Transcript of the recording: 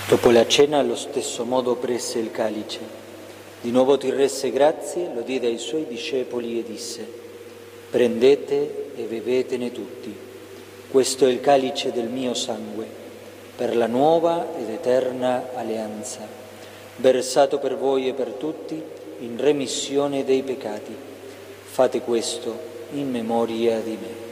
Dopo la cena, allo stesso modo prese il calice. Di nuovo ti rese grazie, lo diede ai suoi discepoli e disse: prendete e bevetene tutti. Questo è il calice del mio sangue, per la nuova ed eterna alleanza, versato per voi e per tutti in remissione dei peccati. Fate questo in memoria di me.